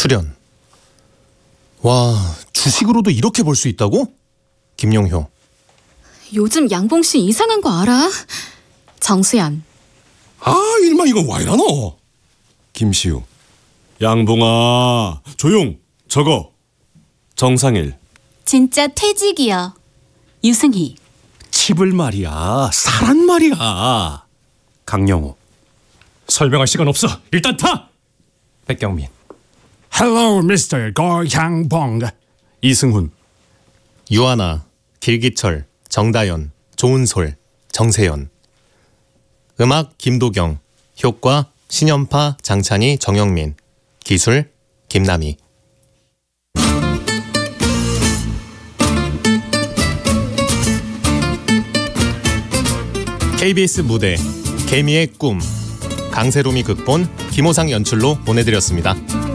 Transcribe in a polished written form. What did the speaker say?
출연. 와, 주식으로도 이렇게 벌 수 있다고? 김용효. 요즘 양봉 씨 이상한 거 알아? 정수연. 아, 일마 이건 와 이러노? 김시우. 양봉아, 조용. 적어. 정상일. 진짜 퇴직이요. 유승희. 칩을 말이야, 사란 말이야. 강영호. 설명할 시간 없어. 일단 타. 백경민. Hello, Mr. 고향봉. 이승훈. 유하나, 길기철, 정다연, 조은솔, 정세연. 음악 김도경. 효과 신연파, 장찬희, 정영민. 기술 김남희. KBS 무대 개미의 꿈, 강세롬이 극본, 김호상 연출로 보내드렸습니다.